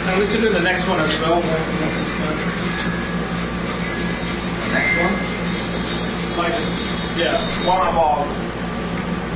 And we should do the next one as well. The next one? Like, yeah, one of all.